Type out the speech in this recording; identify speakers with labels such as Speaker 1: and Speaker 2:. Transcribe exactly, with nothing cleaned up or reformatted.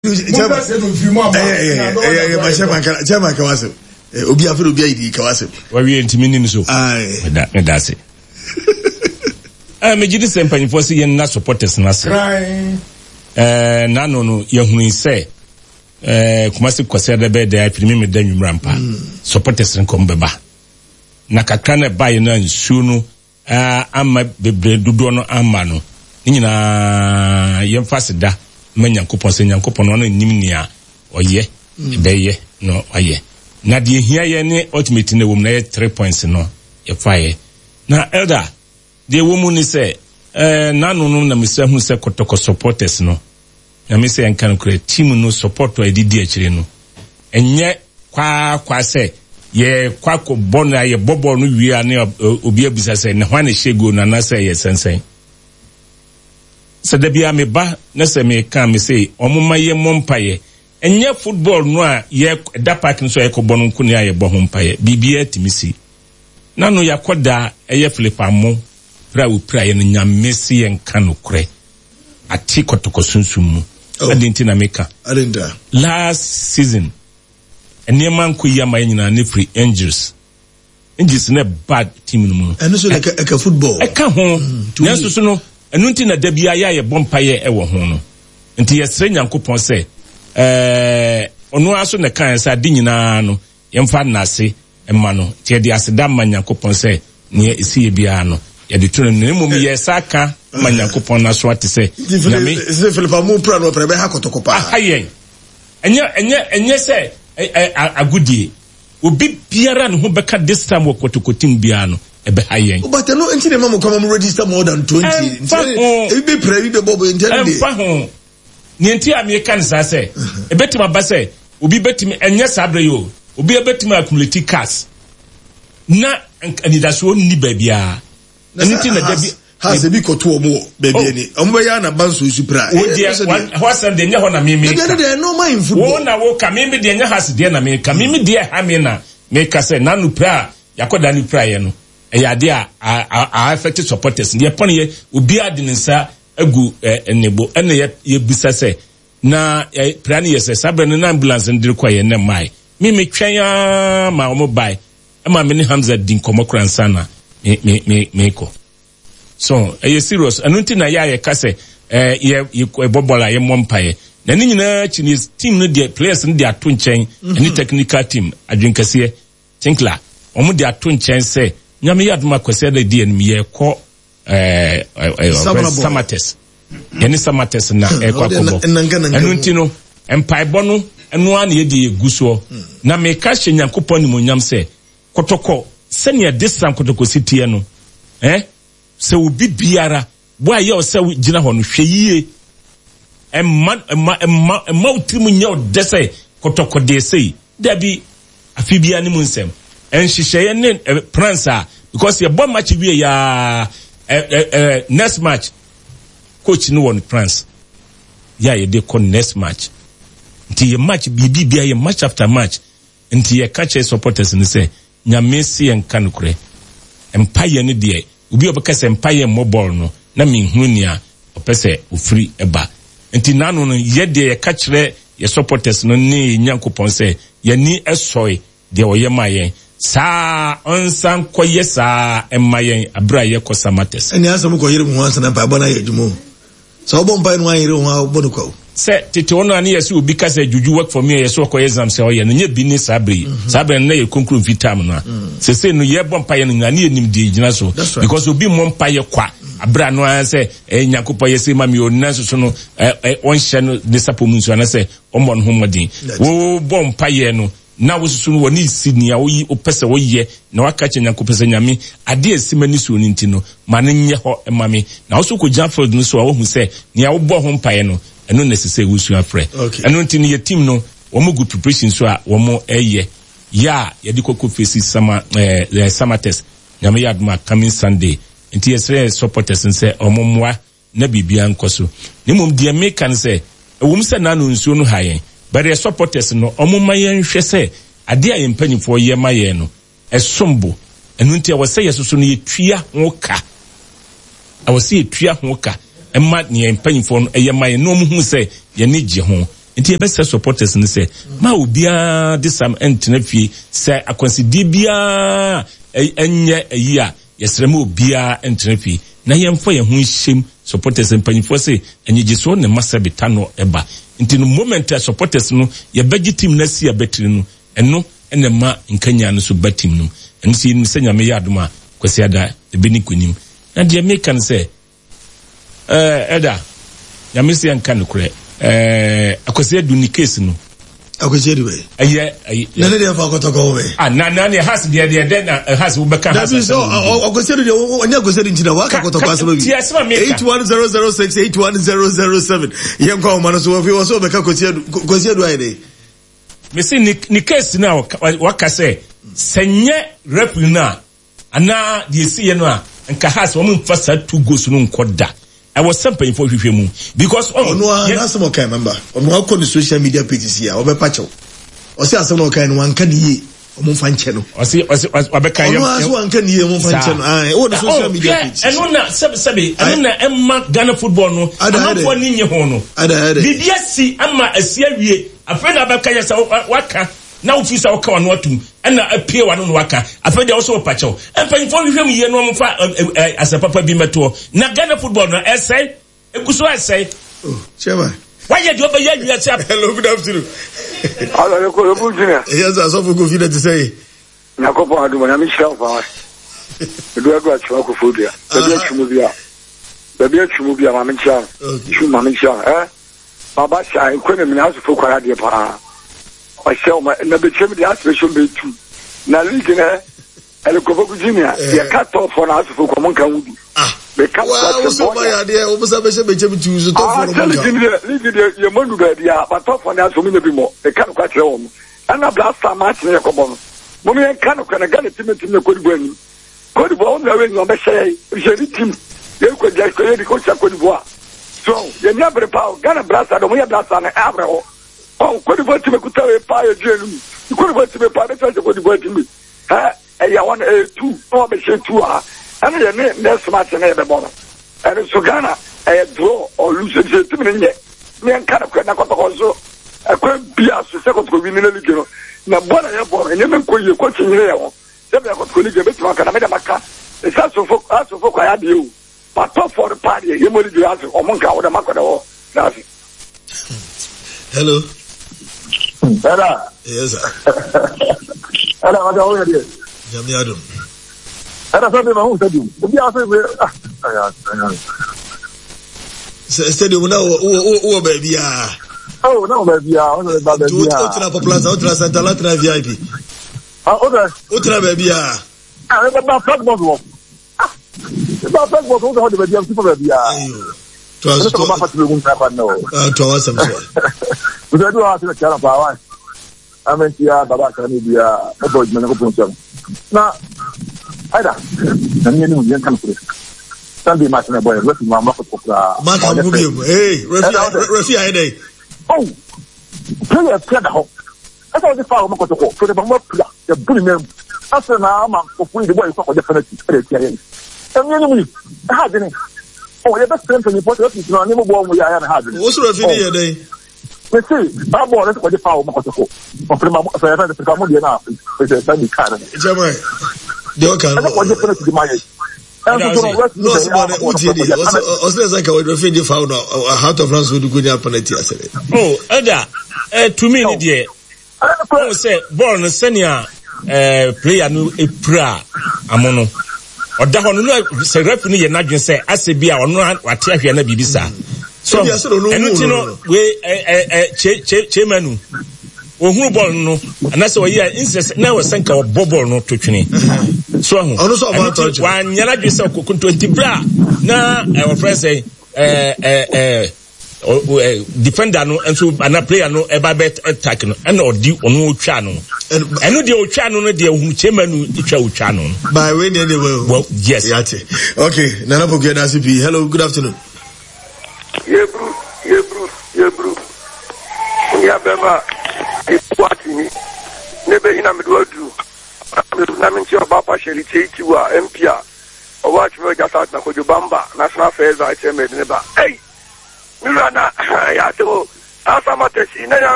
Speaker 1: Chairman Kawase. Obi afro obi idi Kawase.
Speaker 2: Wa wi ntimi nim so. Ai. Da me da se. Ah me gidi se mpanyifo se yen na supporters na se. Eh na no no ye hunu se eh Kumasi kwase da be da afiri me da nwumra mpa. Supporters nkom beba. Na kakra na ba ye na nsu no ah ama bebre dudo no ama no. Nyina ye mfa se da manyankopon se nyankopon no nim nia oye ebeye no oye. Na de hia ye ne ultimate na wom na ye three points no ye faye. Na elder de womu ni se eh na no no na misa hu se kotoko supporters no. Na me se enkan kure team no support wa didi akire no. Enye kwa kwa se ye kwa ko bona ye bobo no wi ne obi abisa se ne hwan ne shego na na se ye sensen. Se da bia me ba na se me kan me se omuma ye mompaye enye football no a ye da park nso ye ko bono nko ne aye bo ho mpaye bibia timisi na no yakoda eye flipamo pra wo pra ye nya mesi ye nkan no kre ati kotoko sunsum mu adenti na meka
Speaker 1: adenta
Speaker 2: last season enye man ko ya ma nyina ne free angels angels ne bad team no mu
Speaker 1: eno so like a football
Speaker 2: e ka ho nso so no enu nti na da bia ya ye bompaye e wo ho no nti ye sre nyankopon se eh ono aso ne kan sa di nyina no yemfa nase emma no tie di aseda ma nyankopon se ne esi ye bia no ye de tunu ne mum ye saka ma nyankopon na so ate se
Speaker 1: nyame se Philip mo pra no pra be ha kotokopa
Speaker 2: ayen enye enye enye se agudie obi biara no ho beka this time wo kotokotim bia no ebe hayen
Speaker 1: but no enti ne mama come register more than twenty e be pra be bobo intended
Speaker 2: fa ho ni enti America ne sa se ebetima ba se obi betimi enye sabre yo obi ebetima accumulate cars na anidaso ni ba bia enti na dabi
Speaker 1: has ebi koto omo ba bia ni omo be ya na banso su pra
Speaker 2: what some de nya ho na me me
Speaker 1: de de no mind football
Speaker 2: wo na wo ka me me de nya has de na me ka me me de ha me na me ka se na no pra yakoda ni pra ye no e ya de a affected supporters de pon ye obi ade nsa agu enebo ene ye bisa se na plan ye se sabre na ambulance ndire kwa ye na mai mi me twan ma o bai ama me ni Hamza din komokran sana me me me me ko so e serious anunti na ya ye ka se eh ye ye bobola ye mompaye na ni nyina Chinese team no de players no de ato nchen any technical team adwenkase tinkla omo de ato nchen se nyame yaduma kwese de de enmi ye ko eh Samates yani Samates na ekwa kobo enu ntino empaibo no enu an ye de eguso na me ka hye Nyankopon ni monyam se kotoko senia disam kotoko sitie no eh se obi biara bo aye o se gina ho no hweyie emma emma emma emma utimu nya o dese kotoko de sei dabi afibia ni mu nsem enhyehyeye ne pransa because ye bon match wie ya eh, eh, eh, next match coach no won France ya ye de con next match nti ye match bibi bia ye match after match nti ye catch supporters ni say nyame si en kanukure empire ni de obi obekase empire mobile no na me hu ni a opese ofri eba nti nanu no ye de ye catch ye supporters no ni Nyankopon say ye ni esoi de oye mayen sa onsan koye sa emayen abra ye ko Samates
Speaker 1: eni asam ko yire mu ansa na pa bona ye djumo so bo mpa no ayire ho obodo ko
Speaker 2: se tete ono ani yesu obi ka se juju work for me yesu ko exam se oye no nye bi ni sabri sabri na ye conclude vitam no se se no ye bo mpa ye no ani enim di gina so because obi mo mpa ye kwa abra no an se Nyankopon ye se ma mi onanso so no on hye no de sapomunsu ana se ombo no ho modin wo bo mpa ye no na wosusu no woni sinia oyi opese woye na waka che Nyankopon se nyame ade esimani so ni ntino ma ne nye ho emame na wo so ko Janfield no so a wo hu se ne a wo bo ho mpae no eno necessary wusu afre eno ntino ye team no wo mo good preparation so a wo mo eye ya ye di kokko face sama eh Samates nyame yadma coming Sunday nti yesre supporters nse omomwa na bibia nkoso ne mom de me kan se wo mo se na no nsuo no hayen but the supporters no omuma yen hwe se ade a yempanyifo ye maye no esombo enu ntia wo se yesusu no yetua hoka a wo se yetua hoka emma ne yempanyifo no ye maye no mu hu se ye ne gye ho nti yɛbɛsɛ supporters ne sɛ ma obiara de sam ɛntena fie sɛ akwansidi biara ɛnyɛ ayi a yɛsrɛ ma obiara ɛntena fie na yɛmfa yɛn ho nhyɛm supporters mpanyinfoɔ sɛ anyigyeso ne masa beta no ɛba nti no moment a supporters no yɛbɛgye team na si abɛtiri no ɛno ɛna ma nkanya no so ba team no ɛno si ne sɛ nyame yɛ adom a kwasi ada ɛbɛni kunim na deɛ meka no sɛ ɛɛ ɛda nyame sɛ yɛnka no korɛ ɛɛ akwasi adu ni case no
Speaker 1: akwasi adu bɛ
Speaker 2: ɛyɛ ɛyɛ
Speaker 1: na ne deɛ fa kɔtɔkɔ bɛ
Speaker 2: ah na na ne has deɛ deɛ deɛ na has wo bɛka has
Speaker 1: so akwasi adu deɛ ɔnyɛ akwasi adu ntina wa ka kɔtɔkɔ asɛm bi eight one zero zero six eight one zero zero seven yɛn kɔ ɔma no so wɔfi wɔ so bɛka kwasi adu kwasi adu ayɛ dɛ
Speaker 2: mesi ni ni case na waka sɛ sɛnyɛ rep na ana deɛ si yɛ no a nka has wɔn mfa sa two goals no nkɔda ɛwɔ sɛmpa info hwehwɛ mu because
Speaker 1: oh no na some okay remember ɔno akɔ ne social media pages here ɔbɛpa kyɛw ɔsɛ asɛm no okay no wanka ne yie ɔmo mfa nkyɛ no
Speaker 2: ɔsɛ ɔsɛ ɔbɛka yɛ
Speaker 1: ɔno aso wanka ne yie ɔmo mfa nkyɛ no ah ɛwɔ ne social media pages
Speaker 2: ɛno na sɛbe sɛbe ɛno na ɛma Ghana football no amanfoɔ ne nye ho no bibia si ama asi awie afei na bɛka yɛ sɛ waka na wofi sɛ woka wano atum ɛna apie wano no waka afei deɛ wo sɛ wopa kyɛw ɛmpanyimfoɔ hwehwɛ mu yie no ɔmfa asɛpapa bi mɛtoɔ na Ghana football no ɛsɛe ɛgu so ɛsɛe
Speaker 1: chairman
Speaker 2: wayɛ deɛ ɔbɛyɛ awia sɛ
Speaker 1: hello good afternoon
Speaker 3: hello ko yobu junior
Speaker 1: yes asɔfo go fida to say
Speaker 3: na ko pa aduma na mi hyira fa edu adu atwa ko fodua baabi atwumu bia baabi atwumu bia ma me kyia twu ma me kyia eh baba sha ikone me na asofo kwara de pa ɔhyɛ ma na betwem de asopɛtion betu na league na elikobo junior ya cut off for na asofo ko mon kan wudi
Speaker 1: ah
Speaker 3: be cut off
Speaker 1: for so ya de o musa be se be chem tu so to for
Speaker 3: mo league de ye monu ba dia but off for na asomi na bi mo e kan kwa kire wo mo ana blasta match na yakobo no mo me kan kwa na Ghana team team na kodibo ani kodibo on na we no be shey je team ye ko ja ko ye di ko cha kodibo so ye nya bre pa Ghana blasta do mo ye blasta na abre ho oh kodibo team kuta we pa ye jenu kodibo team pa be cha kodibo team ha e ya one e two no be shey two ah ana ye ne next match na ye be bo and so Ghana e draw or lose je team ne nye me kan kwa na kotoko so e kwa bia so se kotoko win na league no na bona ye bo enye me ko ye ko chinyere ye ho se be kotoko league be tuma kana me da maka e sa so fo aso fo kwa ya de o but top for the party ye mo league aso o mo nka wo da makoda ho na fi
Speaker 1: hello
Speaker 3: Era
Speaker 1: yes sir
Speaker 3: era wa da o ye de
Speaker 1: jami adum
Speaker 3: era so be ma hu stadium obi aso be ah aya aya
Speaker 1: stadium na o o o baby ah
Speaker 3: oh no baby ah o ba baby ah
Speaker 1: o tra populace o tra Santa Latra V I P
Speaker 3: ah o da
Speaker 1: o tra baby ah
Speaker 3: ah e ba flag boss wo ah e ba flag boss o da de baby am super baby ah
Speaker 1: ayo to aso
Speaker 3: to ba fa tu gun ta pa no
Speaker 1: ah to awasam so
Speaker 3: o da do aso ta pa wa amentia baba kan ni bia o boy me ko pon na aida na ni ni mo yan kan ko Sunday match na boy refi ma ma ko kura
Speaker 1: ma ka mu bi eh refi refi ai dai
Speaker 3: oh player player da ho asa o de fa o ma ko to ko so de ba mo player de buni me asa na ma ko fu de boy so ko de penalty e ti ayen em ni ni ha de ni oh ye best friend ni photo ni no ni mo bo mo ya ya na ha de
Speaker 1: o so refi ni ye dai
Speaker 3: me see ba bo le ko de fa o ma ko to ko o prima mo fa fa de ka mo de na e se sa ni ka na
Speaker 1: jama de o kan
Speaker 3: ko de penalty di ma ye
Speaker 1: no somebody uti di osle zaka we refi di foul no out of France would go near penalty asere
Speaker 2: oh eda eh to me ni de oh say ball no senior eh player no e pra amono oda ho no se ref ni ye nadwen say ase bia ono wate ahwe na bibisa so enu ti no we eh eh che che manu ohun ball no anase o ye insist na we senka o ball no to twene so ho
Speaker 1: ono so about touch
Speaker 2: wa nyala dwe se kokun twenty bra na e o friend say eh eh eh defender no enso ana player no e ba bet attack no e na odi ono otwa no eno de otwa no no de ohun chemanu itwa otwa no
Speaker 1: by when anyway
Speaker 2: well yes
Speaker 1: yate okay nana pogia da C P hello good afternoon
Speaker 3: yebru yebru yebru unya bema ikwatini nebe ina medwadu na minchi obapa sheriti tiwa M P A o watch me just out na Kojobamba national affairs I tell me neba hey mirana ya to Asamate si na